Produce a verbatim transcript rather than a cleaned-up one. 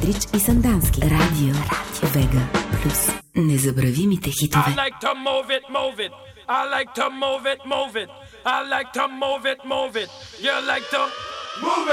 Петрич и Сандански. Радио, Радио Вега Плюс. Незабравимите хитове. I like to move it, move it. I like to move it, move it. I like to move it, move it. You like to move